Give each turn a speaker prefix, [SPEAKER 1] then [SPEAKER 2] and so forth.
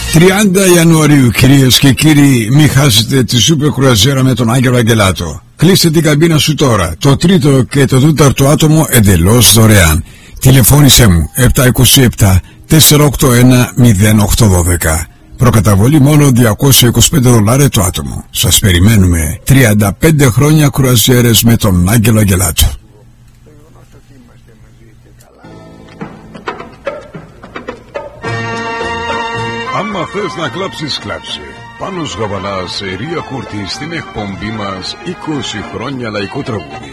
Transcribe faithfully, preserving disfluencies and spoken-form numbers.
[SPEAKER 1] τριάντα Ιανουαρίου, κυρίες και κύριοι, μην χάσετε τη σούπερ κρουαζιέρα με τον Άγγελο Αγγελάτο. Κλείστε την καμπίνα σου τώρα. Το τρίτο και το τέταρτο άτομο εντελώς δωρεάν. Τηλεφώνησέ μου επτά είκοσι επτά τετρακόσια ογδόντα ένα μηδέν οκτώ δώδεκα. Προκαταβολή μόνο διακόσια είκοσι πέντε δολάρια το άτομο. Σας περιμένουμε. τριάντα πέντε χρόνια κρουαζιέρες με τον Άγγελο Αγγελάτο.
[SPEAKER 2] Άμα θες να κλάψεις, κλάψε. Πάνος Γαβαλάς, Ρία Κούρτη, στην εκπομπή μας είκοσι χρόνια λαϊκό τραγούδι.